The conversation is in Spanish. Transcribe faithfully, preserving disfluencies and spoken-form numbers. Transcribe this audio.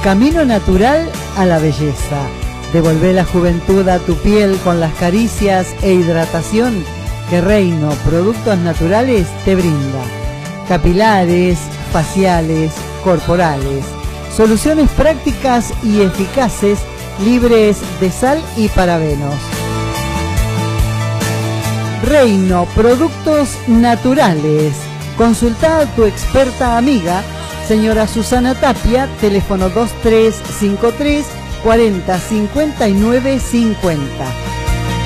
camino natural a la belleza. Devolvé la juventud a tu piel con las caricias e hidratación que Reino Productos Naturales te brinda. Capilares, faciales, corporales. Soluciones prácticas y eficaces, libres de sal y parabenos. Reino Productos Naturales. Consulta a tu experta amiga, señora Susana Tapia, teléfono dos tres cinco tres, cuarenta, cincuenta y nueve, cincuenta.